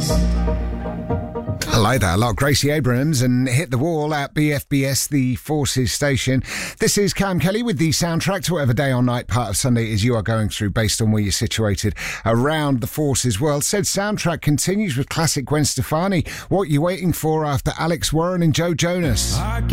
I like that a lot. Gracie Abrams and Hit the Wall at BFBS, the Forces station. This is Cam Kelly with the soundtrack to whatever day or night part of Sunday is you are going through based on where you're situated around the Forces world. Said soundtrack continues with classic Gwen Stefani. What you waiting for after Alex Warren and Joe Jonas?